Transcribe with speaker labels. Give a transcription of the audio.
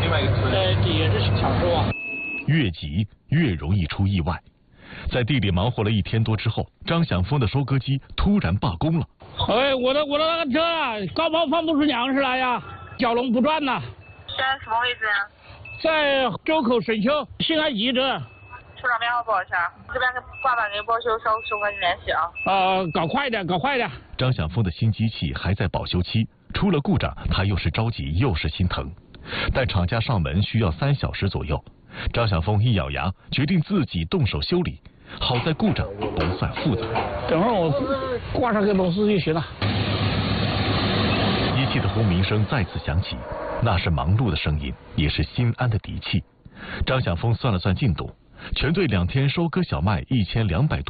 Speaker 1: 这也是抢手啊。
Speaker 2: 越急越容易出意外。在地里忙活了1天多之后，张响峰的收割机突然罢工了。
Speaker 1: 哎，我的那个车啊，高抛放不出粮食来呀，蛟龙不转呐。
Speaker 3: 现在什么位置啊？
Speaker 1: 在周口深丘新安集这。
Speaker 3: 车上编号报一下，这边跟挂板给报修，稍后跟你联系啊。
Speaker 1: 搞快点，搞快点。
Speaker 2: 张响峰的新机器还在保修期，出了故障，他又是着急又是心疼。但厂家上门需要3小时左右，张响峰一咬牙，决定自己动手修理。好在故障不算复杂，
Speaker 1: 等会儿我挂上个螺丝就行了。
Speaker 2: 机器的轰鸣声再次响起，那是忙碌的声音，也是心安的底气。张响峰算了算进度，全队2天收割小麦1200多。